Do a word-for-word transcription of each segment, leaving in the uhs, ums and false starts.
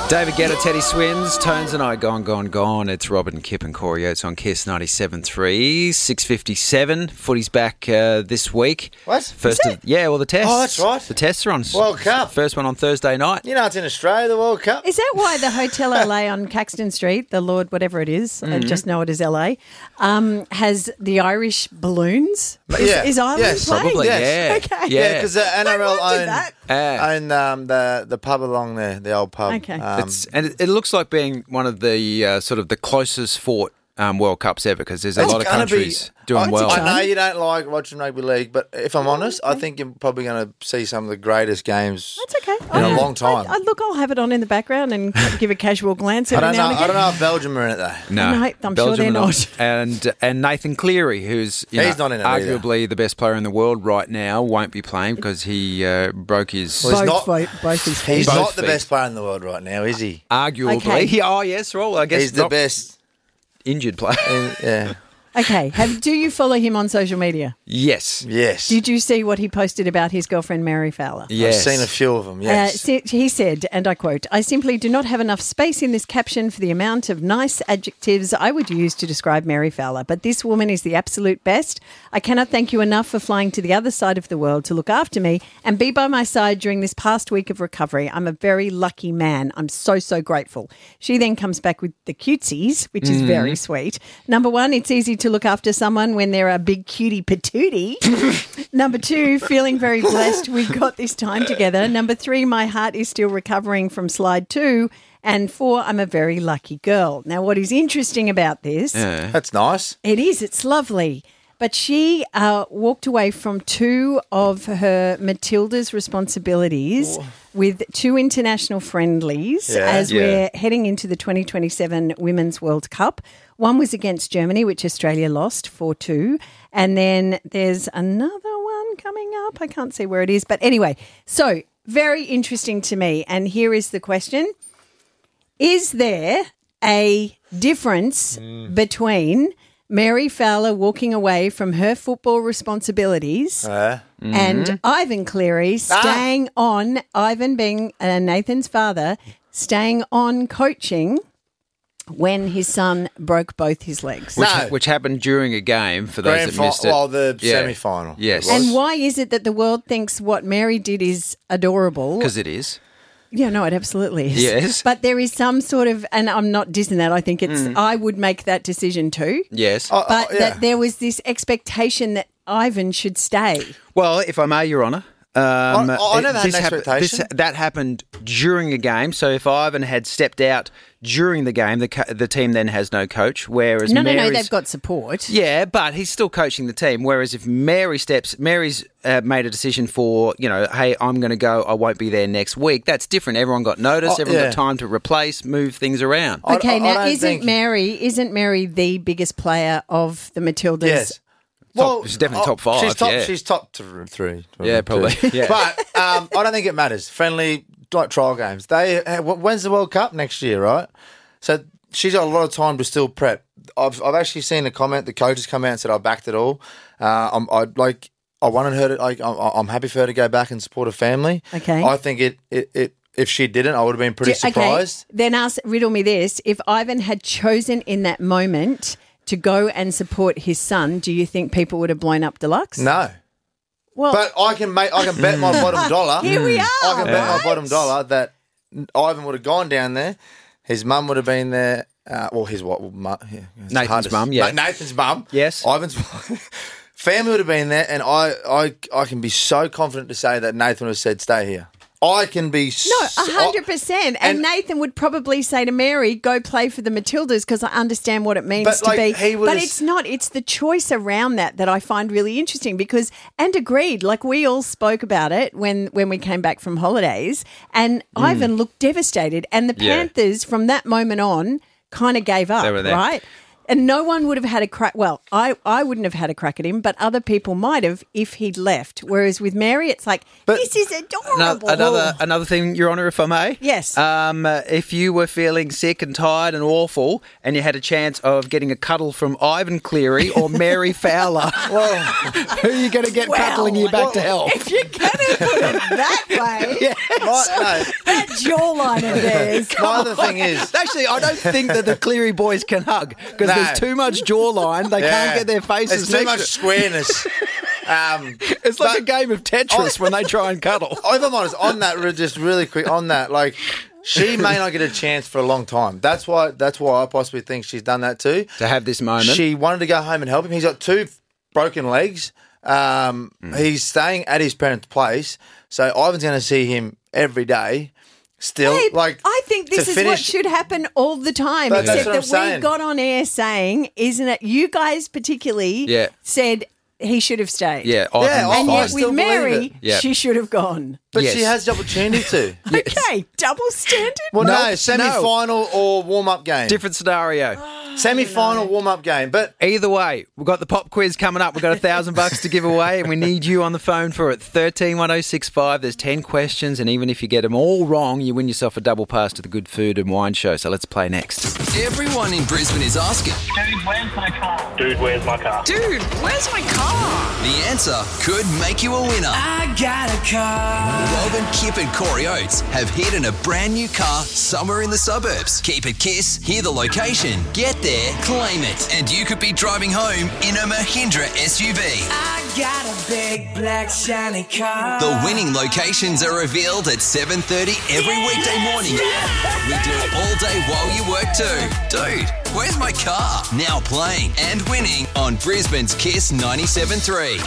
David Guetta, Teddy Swims, Tones and I, Gone, Gone, Gone. It's Robert and Kip and Corey Oates on Kiss ninety-seven point three, six fifty-seven. Footy's back uh, this week. What? First of, yeah, well, the tests. Oh, that's right. The tests are on. World Cup. First one on Thursday night. You know, it's in Australia, the World Cup. Is that why the Hotel L A on Caxton Street, the Lord whatever it is, Mm-hmm. I just know it is L A, um, has the Irish balloons? Is, Yeah. is Ireland Yes. playing? Probably, Yes. yeah. Okay. Yeah, because the N R L I wondered own, that. Ah. own um, the, the pub along there, the old pub. Okay. Um, It's, and it, it looks like being one of the uh, sort of the closest fought um, World Cups ever because there's a It's lot of gonna countries be, doing I, well. I know you don't like watching rugby league, but if I'm honest, I think you're probably going to see some of the greatest games That's okay. in I- a long time. I, I, look, I'll have it on in the background and give a casual glance I every don't now know. and I again. don't know if Belgium are in it though. No, No, I'm sure Belgium they're are not. And and Nathan Cleary, who's you He's know, not in it either. arguably the best player in the world right now, won't be playing because he uh, broke his. Well, he's Both, not- both, both his feet. He's Both not the feet. best player in the world right now, is he? Arguably, Okay. oh yes, well I guess He's the not best. injured player. Yeah. Okay. Have, do you follow him on social media? yes, Yes. Did you see what he posted about his girlfriend, Mary Fowler? yes. I've seen a few of them. Uh, Yes. si- he said, and I quote, "I simply do not have enough space in this caption for the amount of nice adjectives I would use to describe Mary Fowler, but this woman is the absolute best. I cannot thank you enough for flying to the other side of the world to look after me and be by my side during this past week of recovery. I'm a very lucky man. I'm so, so grateful." She then comes back with the cutesies, which is very sweet. Number one, it's easy to look after someone when they're a big cutie patootie. Number two, feeling very blessed we've got this time together. Number three, my heart is still recovering from slide two. And four, I'm a very lucky girl. Now, what is interesting about this, That's nice. it is, it's lovely. But she uh, walked away from two of her Matilda's responsibilities with two international friendlies Yeah. as Yeah. we're heading into the twenty twenty-seven Women's World Cup. One was against Germany, which Australia lost four two. And then there's another one coming up. I can't see where it is. But anyway, so very interesting to me. And here is the question. Is there a difference between Mary Fowler walking away from her football responsibilities Uh, and Ivan Cleary staying on, Ivan being uh, Nathan's father, staying on coaching when his son broke both his legs? Which, No. which happened during a game for those grand that fi- missed it. well, the Yeah. semi-final. Yes. It was. And why is it that the world thinks what Mary did is adorable? Because it is. Yeah, no, it absolutely is. Yes. But there is some sort of, and I'm not dissing that, I think it's, Mm. I would make that decision too. Yes. Oh, But oh, yeah. that there was this expectation that Ivan should stay. Well, if I may, Your Honour. Um, I- I never had this an happened- expectation. this- that happened during a game. So if Ivan had stepped out during the game, the co- the team then has no coach. Whereas No, no, Mary's, no, they've got support. yeah, but he's still coaching the team. Whereas if Mary steps, Mary's uh, made a decision for, you know, hey, I'm going to go. I won't be there next week. That's different. Everyone got notice. Oh, Everyone yeah. got time to replace, move things around. I- Okay, I- I now don't isn't think- Mary isn't Mary the biggest player of the Matildas? Yes. she's definitely top five, She's top, yeah. she's top th- three. Yeah, probably. Two. Yeah. But um, I don't think it matters. Friendly like trial games. They uh, when's the World Cup next year, right? So she's got a lot of time to still prep. I've I've actually seen a comment. The coach has come out and said I backed it all. Uh, I'm I like I wanted her to. Like, I'm, I'm happy for her to go back and support her family. Okay. I think it it. it if she didn't, I would have been pretty Do- surprised. Okay, then ask, riddle me this. If Ivan had chosen in that moment to go and support his son, do you think people would have blown up Deluxe? No. Well, But I can make I can bet my bottom dollar. here we are. I can bet right? my bottom dollar that Ivan would have gone down there. His mum would have been there. Uh, well, his what? Mu- yeah, it's Nathan's hard to- mum, yeah. Na- Nathan's mum. Yes. Ivan's family would have been there, and I, I, I can be so confident to say that Nathan would have said, "Stay here." I can be No, so- a hundred percent. And and- Nathan would probably say to Mary, "Go play for the Matildas," because I understand what it means But, to like, be. he would But have- it's not. It's the choice around that that I find really interesting. Because and agreed. Like we all spoke about it when when we came back from holidays, and Ivan looked devastated, and the Yeah. Panthers from that moment on kind of gave up. They were there. Right. And no one would have had a crack. Well, I, I wouldn't have had a crack at him, but other people might have if he'd left. Whereas with Mary, it's like, But- this is adorable. Another, another another thing, Your Honour, if I may. Yes. Um, uh, if you were feeling sick and tired and awful, and you had a chance of getting a cuddle from Ivan Cleary or Mary Fowler, who are you going to get Well, cuddling you back to health? If you're going to put it that way, My, no, that jawline of theirs. my other thing is, Actually, I don't think that the Cleary boys can hug because No. there's too much jawline. They yeah, can't get their faces There's too next much to- squareness. Um, It's like but- a game of Tetris when they try and cuddle. if I'm honest, on that, re- just really quick, on that, like, she may not get a chance for a long time. That's why. That's why I possibly think she's done that too. To have this moment. She wanted to go home and help him. He's got two broken legs. Um, He's staying at his parents' place, so Ivan's going to see him every day. Still, Babe, like I think this to is what finish- should happen all the time. But that's except what I'm that saying. we got on air saying, isn't it? You guys particularly Yeah. said he should have stayed. Yeah, Yeah, Ivan I- And I yet still with believe Mary, it. Yeah. she should have gone. But Yes. she has the opportunity to. Okay, double standard. Well, No, no, semi-final or warm-up game. different scenario. Semi-final warm-up game. But Either way, we've got the pop quiz coming up. We've got a thousand bucks to give away, and we need you on the phone for it. thirteen one oh six five. There's ten questions, and even if you get them all wrong, you win yourself a double pass to the Good Food and Wine Show. So let's play next. Everyone in Brisbane is asking. Dude, where's my car? Dude, where's my car? Dude, where's my car? The answer could make you a winner. I got a car. Robin, Kip and Corey Oates have hidden a brand new car somewhere in the suburbs. Keep it Kiss, hear the location, get there, claim it. And you could be driving home in a Mahindra S U V. I got a big black shiny car. The winning locations are revealed at seven thirty every weekday morning. We do it all day while you work too. Dude, where's my car? Now playing and winning on Brisbane's Kiss ninety-seven point three.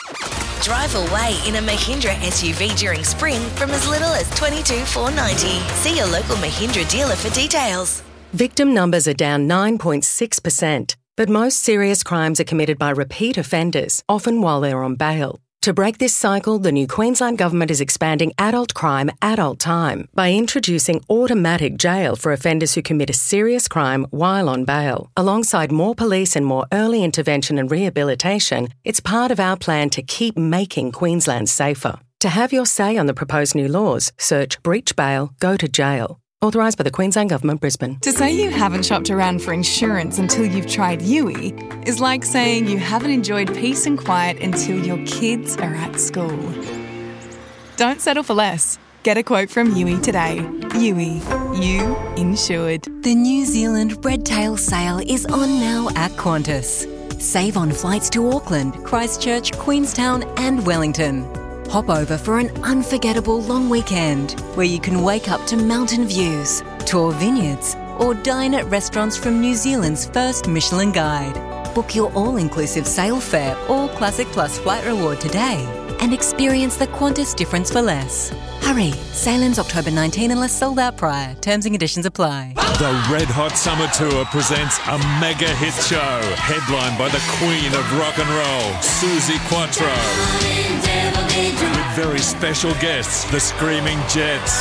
Drive away in a Mahindra S U V during spring from as little as twenty-two thousand four hundred ninety dollars. See your local Mahindra dealer for details. Victim numbers are down nine point six percent, but most serious crimes are committed by repeat offenders, often while they're on bail. To break this cycle, the new Queensland Government is expanding adult crime, adult time by introducing automatic jail for offenders who commit a serious crime while on bail. Alongside more police and more early intervention and rehabilitation, it's part of our plan to keep making Queensland safer. To have your say on the proposed new laws, search Breach Bail, Go to Jail. Authorised by the Queensland Government, Brisbane. To say you haven't shopped around for insurance until you've tried Yui is like saying you haven't enjoyed peace and quiet until your kids are at school. Don't settle for less. Get a quote from Yui today. Yui, you insured. The New Zealand Red Tail Sale is on now at Qantas. Save on flights to Auckland, Christchurch, Queenstown and Wellington. Hop over for an unforgettable long weekend where you can wake up to mountain views, tour vineyards, or dine at restaurants from New Zealand's first Michelin Guide. Book your all-inclusive sail fare or Classic Plus flight reward today and experience the Qantas difference for less. Hurry, sail ends October nineteenth unless sold out prior. Terms and conditions apply. The Red Hot Summer Tour presents a mega hit show headlined by the Queen of Rock and Roll, Suzi Quatro. With very special guests, the Screaming Jets,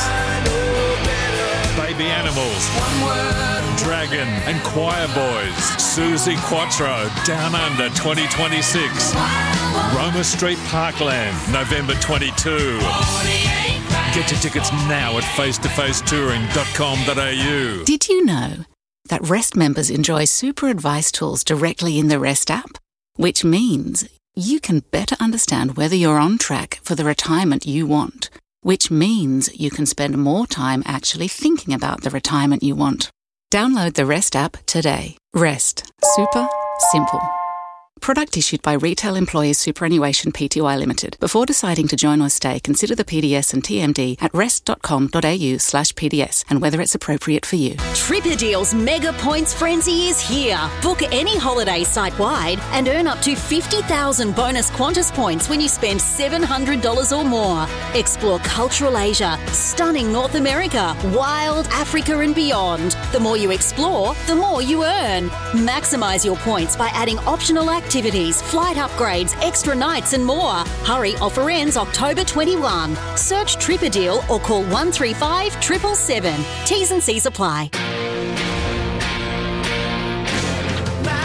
Baby Animals, Dragon and Choir Boys. Suzi Quatro, Down Under twenty twenty-six. Roma Street Parkland, November twenty-second. Get your tickets now at face to face touring dot com dot a u. Did you know that Rest members enjoy super advice tools directly in the Rest app? Which means you can better understand whether you're on track for the retirement you want. Which means you can spend more time actually thinking about the retirement you want. Download the Rest app today. Rest. Super simple. Product issued by Retail Employers Superannuation Pty Limited. Before deciding to join or stay, consider the P D S and T M D at rest dot com dot a u slash P D S and whether it's appropriate for you. Tripperdeal's Mega Points Frenzy is here. Book any holiday site-wide and earn up to fifty thousand bonus Qantas points when you spend seven hundred dollars or more. Explore cultural Asia, stunning North America, wild Africa and beyond. The more you explore, the more you earn. Maximise your points by adding optional activities. Activities, flight upgrades, extra nights and more. Hurry, offer ends October twenty-first. Search Tripperdeal or call one three five, seven seven seven. T's and C's apply.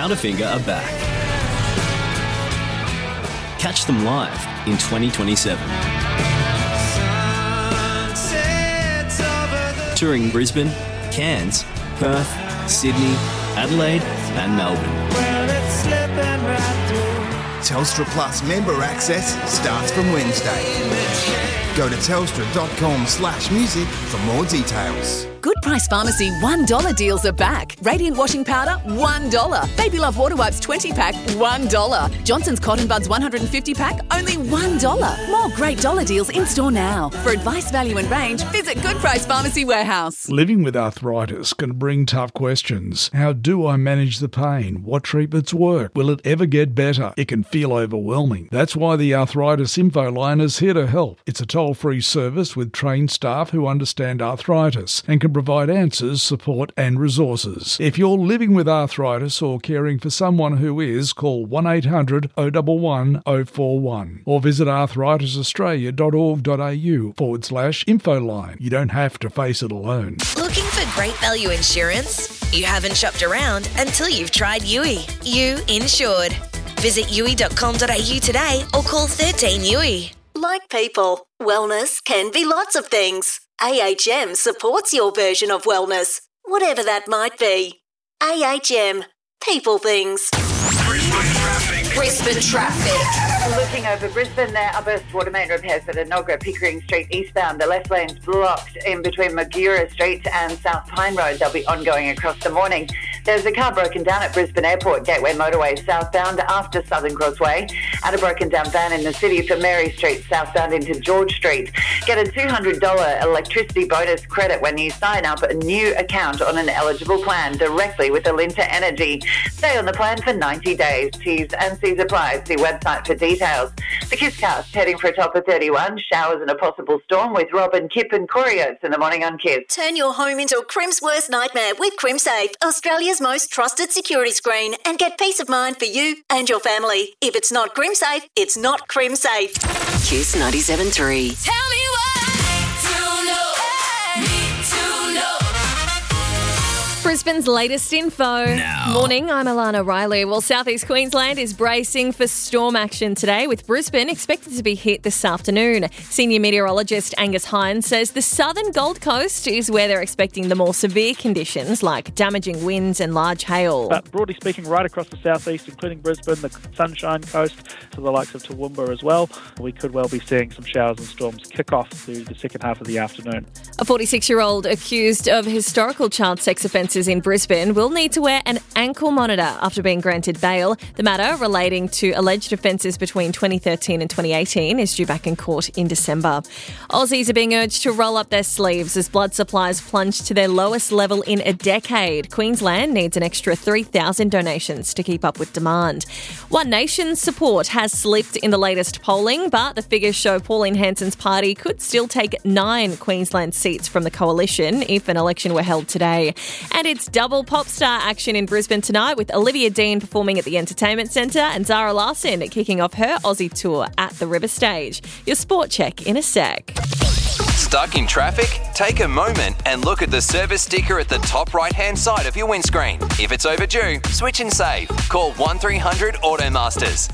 Powderfinger are back. Catch them live in twenty twenty-seven. Touring Brisbane, Cairns, Perth, Sydney, Adelaide and Melbourne. Telstra Plus member access starts from Wednesday. Go to telstra.com slash music for more details. Good Price Pharmacy one dollar deals are back. Radiant washing powder, one dollar. Baby Love water wipes twenty pack, one dollar. Johnson's Cotton Buds one hundred fifty pack, only one dollar. More great dollar deals in store now. For advice, value and range, visit Good Price Pharmacy Warehouse. Living with arthritis can bring tough questions. How do I manage the pain? What treatments work? Will it ever get better? It can feel overwhelming. That's why the Arthritis Info Line is here to help. It's a toll-free service with trained staff who understand arthritis and can provide answers, support and resources. If you're living with arthritis or caring for someone who is, call one eight hundred oh one one oh four one or visit arthritisaustralia.org.au forward slash info line. You don't have to face it alone. Looking for great value insurance? You haven't shopped around until you've tried U I. You insured. Visit u i dot com dot a u today or call thirteen U I. Like people, wellness can be lots of things. A H M supports your version of wellness, whatever that might be. A H M, people things. Brisbane traffic. Looking over Brisbane, there are burst water main repairs at Enoggera, Pickering Street eastbound. The left lane's blocked in between Magura Street and South Pine Road. They'll be ongoing across the morning. There's a car broken down at Brisbane Airport, Gateway Motorway southbound after Southern Crossway. And a broken down van in the city for Mary Street southbound into George Street. Get a two hundred dollars electricity bonus credit when you sign up a new account on an eligible plan directly with Alinta Energy. Stay on the plan for ninety days. T's and C's apply. See website for details. The Kisscast heading for a top of thirty-one. Showers and a possible storm with Robin, Kip and Corey Oates in the morning on Kiss. Turn your home into a Crim's worst nightmare with CrimSafe, Australia's most trusted security screen, and get peace of mind for you and your family. If it's not CrimSafe, it's not CrimSafe. Kiss ninety-seven point three. Tell me what to know. Need to know. Brisbane's latest info. Now. Morning, I'm Alana Riley. Well, southeast Queensland is bracing for storm action today, with Brisbane expected to be hit this afternoon. Senior meteorologist Angus Hines says the southern Gold Coast is where they're expecting the more severe conditions, like damaging winds and large hail. But broadly speaking, right across the southeast, including Brisbane, the Sunshine Coast, to the likes of Toowoomba as well, we could well be seeing some showers and storms kick off through the second half of the afternoon. A forty-six-year-old accused of historical child sex offences in Brisbane will need to wear an ankle monitor after being granted bail. The matter, relating to alleged offences between twenty thirteen and twenty eighteen, is due back in court in December. Aussies are being urged to roll up their sleeves as blood supplies plunge to their lowest level in a decade. Queensland needs an extra three thousand donations to keep up with demand. One Nation's support has slipped in the latest polling, but the figures show Pauline Hanson's party could still take nine Queensland seats from the coalition if an election were held today. And it's double pop star action in Brisbane tonight, with Olivia Dean performing at the Entertainment Centre and Zara Larsson kicking off her Aussie tour at the River Stage. Your sport check in a sec. Stuck in traffic? Take a moment and look at the service sticker at the top right-hand side of your windscreen. If it's overdue, switch and save. Call one three hundred Automasters.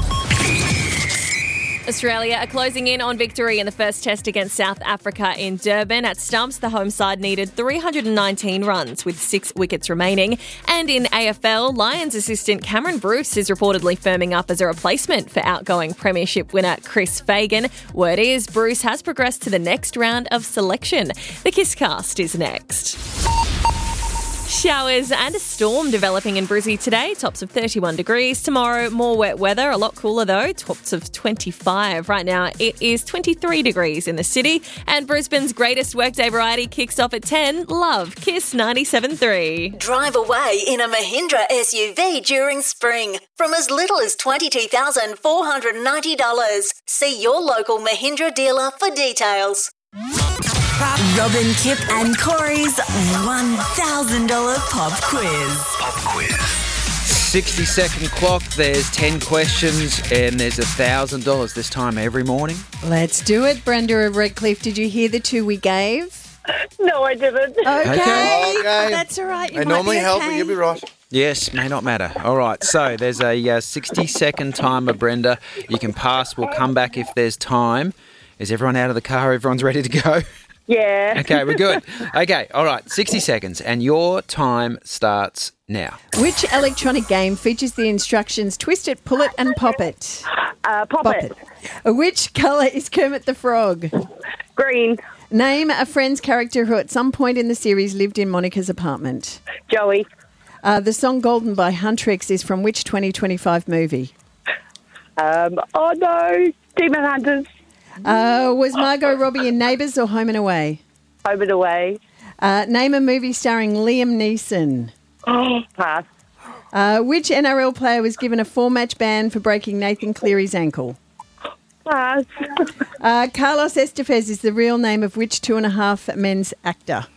Australia are closing in on victory in the first test against South Africa in Durban. At Stumps, the home side needed three hundred nineteen runs with six wickets remaining. And in A F L, Lions assistant Cameron Bruce is reportedly firming up as a replacement for outgoing premiership winner Chris Fagan. Word is Bruce has progressed to the next round of selection. The Kisscast is next. Showers and a storm developing in Brizzy today, tops of thirty-one degrees. Tomorrow, more wet weather, a lot cooler though, tops of twenty-five. Right now, it is twenty-three degrees in the city, and Brisbane's greatest workday variety kicks off at ten. Love, Kiss ninety-seven point three. Drive away in a Mahindra S U V during spring from as little as twenty-two thousand four hundred ninety dollars. See your local Mahindra dealer for details. Robin, Kip and Corey's one thousand dollars pop quiz. Pop quiz. sixty second clock, there's ten questions and there's one thousand dollars this time every morning. Let's do it. Brenda of Redcliffe, did you hear the two we gave? No, I didn't. Okay. Okay. Oh, that's all right. You They might normally be help, but okay. you'll be right. Yes, may not matter. All right, so there's a uh, sixty-second timer, Brenda. You can pass. We'll come back if there's time. Is everyone out of the car? Everyone's ready to go? Yeah. Okay, we're good. Okay, all right, sixty seconds, and your time starts now. Which electronic game features the instructions twist it, pull it, and pop it? Uh, pop, Bop it. it. Which colour is Kermit the Frog? Green. Name a Friends character who at some point in the series lived in Monica's apartment. Joey. Uh, the song Golden by Huntrix is from which twenty twenty-five movie? Um, oh, no. Demon Hunters. Uh, was Margot Robbie in Neighbours or Home and Away? Home and Away. Uh, name a movie starring Liam Neeson. Oh, pass. Uh, which N R L player was given a four-match ban for breaking Nathan Cleary's ankle? Pass. Uh, Carlos Estevez is the real name of which Two and a Half Men's actor?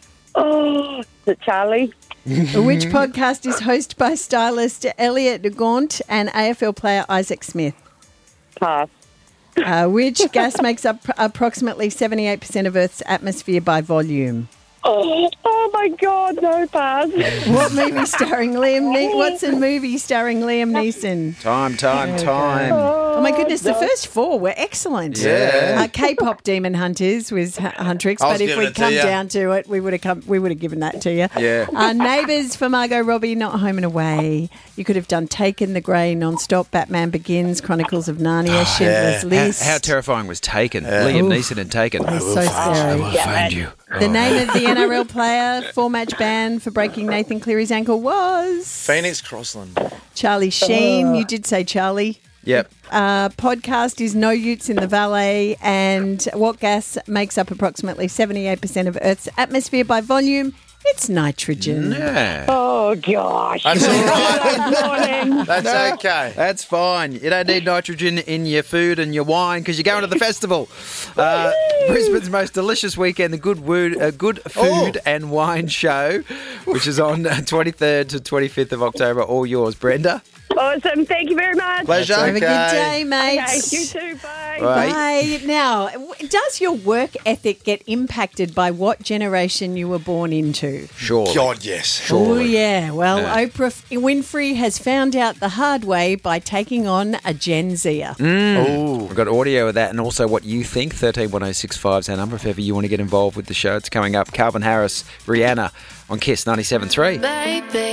Oh, the Charlie. Which podcast is hosted by stylist Elliot Gaunt and A F L player Isaac Smith? Pass. Uh, which gas makes up approximately seventy-eight percent of Earth's atmosphere by volume? Oh, oh my God, no, pass. What movie starring Liam Ne- What's a movie starring Liam Neeson? Time, time, time. Oh my goodness, the first four were excellent. Yeah. Uh, K-pop Demon Hunters was H- Huntrix, I was but if giving we'd it to come ya. down to it, we would have come. We would have given that to you. Yeah. Uh, Neighbours for Margot Robbie, not Home and Away. You could have done Taken, The Grey, Non-Stop, Batman Begins, Chronicles of Narnia, Schindler's How, List. how terrifying was Taken? Liam Oof. Neeson had Taken. It's so scary. I find you. The name of the N R L player, four-match ban for breaking Nathan Cleary's ankle was Phoenix Crossland. Charlie Sheen. You did say Charlie. Yep. Uh, podcast is No Utes in the Valet, and what gas makes up approximately seventy-eight percent of Earth's atmosphere by volume? It's nitrogen. Yeah. Oh, gosh. That's all right. Morning. That's okay. That's fine. You don't need nitrogen in your food and your wine because you're going to the festival. Uh, Brisbane's most delicious weekend, the Good, Wood, uh, Good Food Oh. and Wine Show, which is on uh, twenty-third to twenty-fifth of October. All yours, Brenda. Awesome. Thank you very much. Pleasure. Have a good Okay. day, mate. Okay, you too. Bye. Bye. Bye. Now, w- does your work ethic get impacted by what generation you were born into? Sure. God, yes. Oh, yeah. Well, Yeah. Oprah F- Winfrey has found out the hard way by taking on a Gen Zer. Mm. We've got audio of that and also what you think. thirteen one oh six five is our number if ever you want to get involved with the show. It's coming up. Calvin Harris, Rihanna on Kiss ninety-seven point three. Baby.